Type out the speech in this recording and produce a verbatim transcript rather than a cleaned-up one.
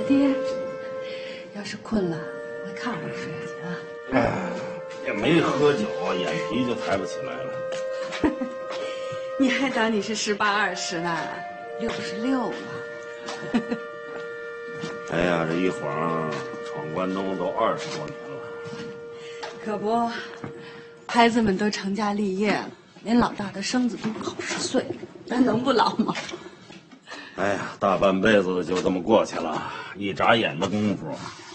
爹，要是困了，回炕上睡去啊。 哎，也没喝酒，眼皮就抬不起来了。 你还当你是十八二十呢？六十六了。 哎呀，这一晃闯关东都二十多年了。 可不，孩子们都成家立业了，连老大的生子都好十岁了，咱能不老吗？ 哎呀，大半辈子就这么过去了，一眨眼的功夫，